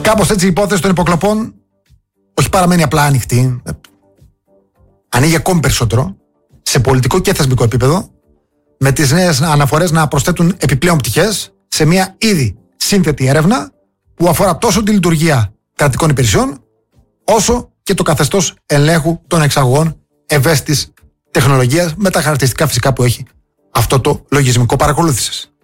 κάπως έτσι η υπόθεση των υποκλοπών όχι παραμένει απλά ανοιχτή, ανοίγει ακόμη περισσότερο σε πολιτικό και θεσμικό επίπεδο, με τις νέες αναφορές να προσθέτουν επιπλέον πτυχές σε μια ήδη σύνθετη έρευνα που αφορά τόσο τη λειτουργία κρατικών υπηρεσιών, όσο και το καθεστώς ελέγχου των εξαγωγών ευαίσθητης τεχνολογίας, με τα χαρακτηριστικά φυσικά που έχει αυτό το λογισμικό παρακολούθησης.